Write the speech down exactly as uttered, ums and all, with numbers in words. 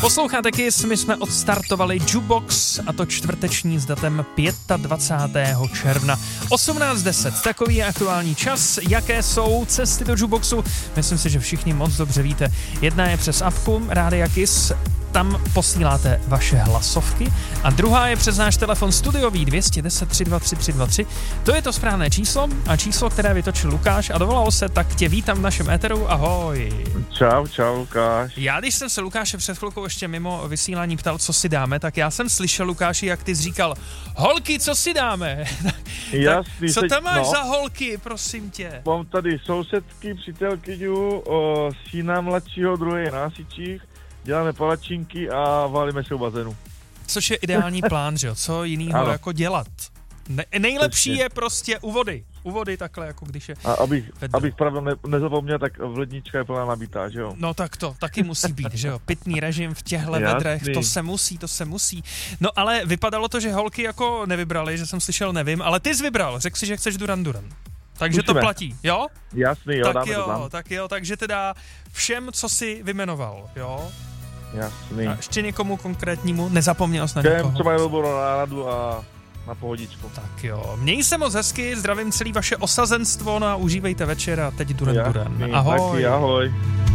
Posloucháte Kiss, my jsme odstartovali Jukebox a to čtvrteční s datem dvacátého pátého června. osmnáct deset, takový je aktuální čas. Jaké jsou cesty do Jukeboxu? Myslím si, že všichni moc dobře víte. Jedna je přes apku Rádia Kiss, tam posíláte vaše hlasovky a druhá je přes náš telefon studiový dvě jedna nula tři dva tři tři dva tři. To je to správné číslo a číslo, které vytočil Lukáš a dovolal se, tak tě vítám v našem éteru. Ahoj. Čau, čau Lukáš. Já když jsem se Lukáše před chvilkou ještě mimo vysílání ptal, co si dáme, tak já jsem slyšel, Lukáši, jak ty jsi říkal, holky, co si dáme? Jasný, co tam máš no. za holky, prosím tě? Mám tady sousedky, přítelkyňu, o, syna mladšího, druhý je na Sičích, děláme palačinky a válíme se u bazénu. Což je ideální plán, že jo? Co jinýho jako dělat? Ne- nejlepší Přesně. je prostě u vody. U vody takhle, jako když je... A abych, vedro. abych pravda ne, nezapomněl, tak v lednička je plná nabitá, že jo? No tak to taky musí být, že jo? Pitný režim v těchto vedrech, to se musí, to se musí. No ale vypadalo to, že holky jako nevybrali, že jsem slyšel nevím, ale ty jsi vybral, řekl si, že chceš Duran Duran. Takže Musíme. to platí, jo? Jasný, jo, tak dáme jo, to tam. tak jo, takže teda všem, co jsi vymenoval, jo? Jasný. A ještě někomu konkrétnímu, nezapomněl jsi na Všem, někoho. co mají dobrou náladu a na pohodičku. Tak jo, měj se moc hezky, zdravím celý vaše osazenstvo, no a užívejte večer a teď Duran Duran. Jasný, Ahoj. taky ahoj.